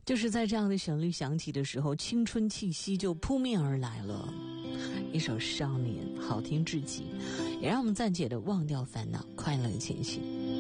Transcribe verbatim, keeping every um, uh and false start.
就是在这样的旋律响起的时候，青春气息就扑面而来了。一首少年，好听至极，也让我们暂且的忘掉烦恼，快乐前行。